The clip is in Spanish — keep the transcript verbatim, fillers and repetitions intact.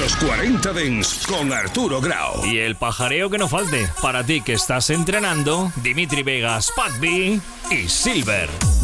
Los cuarenta Dance con Arturo Grau. Y el pajareo que no falte. Para ti que estás entrenando, Dimitri Vegas, Pat B y Silver.